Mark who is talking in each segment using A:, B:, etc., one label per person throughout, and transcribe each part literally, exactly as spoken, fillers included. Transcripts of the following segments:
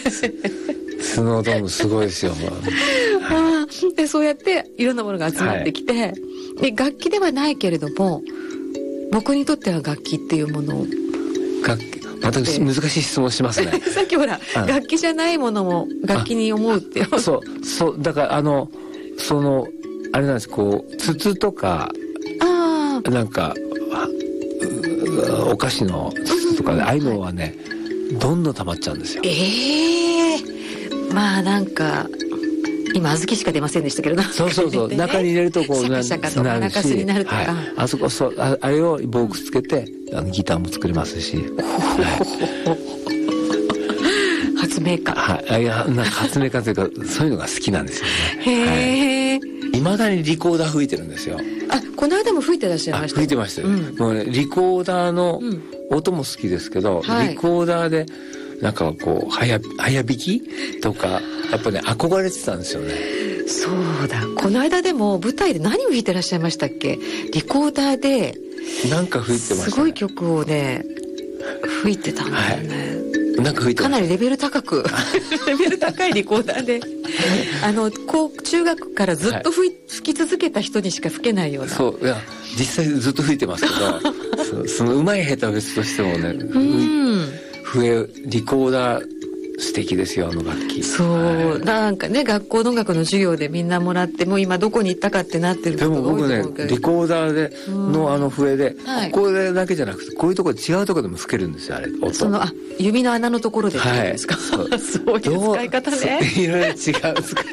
A: スノードームすごいですよ。
B: あでそうやっていろんなものが集まってきて、はい、で楽器ではないけれども僕にとっては楽器っていうものを
A: 楽器また難しい質問しますね。
B: さっきほら楽器じゃないものも楽器に思うって
A: そうそうだからあのそのあれなんです、こう筒とか
B: あ
A: なんかお菓子の筒とかで、ああいうのはねどんどん溜まっちゃうんですよ。
B: ええー、まあなんか今小豆しか出ませんでしたけどな
A: そうそうそう、ね、中に入れるとこう
B: シャカシャカとか中州になるとか、はい、
A: あそこそう あ, あれを棒くっつけてあのギターも作れますし、はい、
B: 発明家、
A: はい、いやなんか発明家というかそういうのが好きなんですよね。
B: へえ、はい、
A: 未だにリコーダー吹いてるんですよ。
B: あ、この間も吹いてらっしゃいました。
A: 吹いてましたよ、うん、もうねリコーダーの音も好きですけど、うん、リコーダーでなんかこう早早弾きとかやっぱね憧れてたんですよね。
B: そうだ、この間でも舞台で何を弾いてらっしゃいましたっけ。リコーダーで
A: なんか吹いてましたね。
B: すごい曲をね吹いてたんだよね、
A: はい、なんか吹いて
B: かなりレベル高くレベル高いリコーダーであのこう中学からずっと吹い、はい、吹き続けた人にしか吹けないような。
A: そういや実際ずっと吹いてますけどそ, その上手い下手は別としてもね、うん、笛リコーダー素敵ですよ、あの楽器。
B: そう、はい、なんかね学校の音楽の授業でみんなもらってもう今どこに行ったかってなってる
A: でも僕ねリコーダーでのあの笛で、はい、ここだけじゃなくてこういうところ違うところでも吹けるんですよ、あれ音。
B: そのあ指の穴のところでっていうんですか、はい、そういう使い方ね。
A: いろいろ違う使い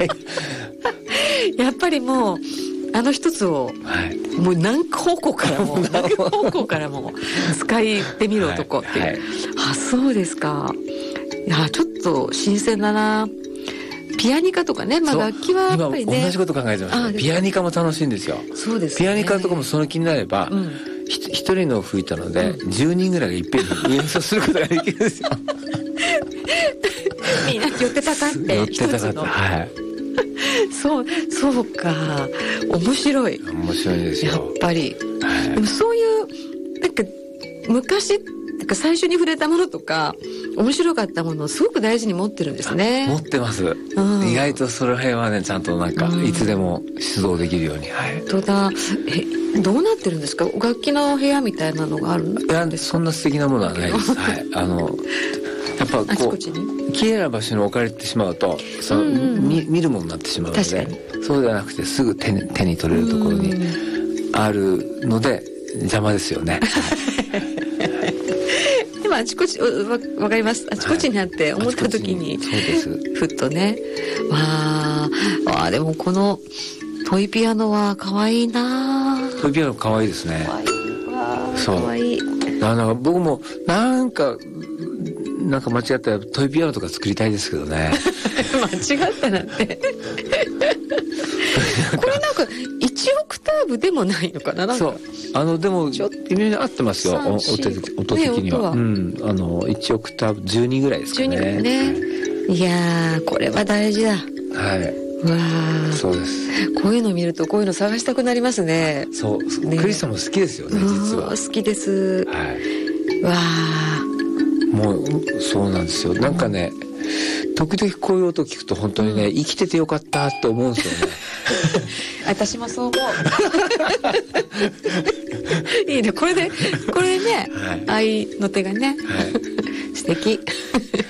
B: やっぱりもうあの一つを、はい、もう何方向からも何方向からも使ってみる男っていう、はいはい、あそうですか。いやちょっと新鮮だな。ピアニカとかね、まあ、楽器はやっぱりね
A: 今同じこと考えてました。ピアニカも楽しいんですよ。
B: そうですね、
A: ピアニカとかもその気になれば、うん、一人の吹いたので、うん、じゅうにんぐらいがいっぺんに演奏することができるんですよ。
B: みんな寄ってたかって
A: 寄ってたかった、はい。
B: そうそうか、面白い
A: 面白いですよ
B: やっぱり、はい、でもそういうなんか昔なんか最初に触れたものとか面白かったものをすごく大事に持ってるんですね。
A: 持ってます、うん、意外とその辺はねちゃんとなんかいつでも出動できるように、はい、
B: 本当だ。えどうなってるんですか、楽器の部屋みたいなのがあるんですか。
A: いやそんな素敵なものはないです、はい、あのやっぱこう綺麗な場所に置かれてしまうとその、うんうん、見, 見るものになってしまうので、そうではなくてすぐ 手, 手に取れるところにあるので邪魔ですよね。
B: でもあちこち わ, わかります。あちこちにあって思った時に、はい、そうですふっとねわあでもこのトイピアノは可愛いな。
A: トイピアノ可愛いですね。
B: 可愛いわ
A: そう
B: 可愛い。
A: なんか僕もなんかなんか間違ったらトイピアノとか作りたいですけどね。
B: 間違ったなんてこれなんかいちオクターブでもないのかな。なんか
A: そうあのでもイメージ合ってますよ、音, 音的には、ね、うん、あのいちオクターブじゅうにぐらいですかね。じゅうにね、
B: いやーこれは大事だ。
A: はい、
B: うわ
A: そうです。
B: こういうの見るとこういうの探したくなりますね。
A: そう、ね、クリスさんも好きですよね実は。
B: 好きです、はい、わあ
A: もうそうなんですよ。なんかね、うん、時々こういう音聞くと本当にね、うん、生きててよかったって思うんですよね。
B: 私もそう思う。いいねこれでこれね、はい、愛の手がね、はい、素敵。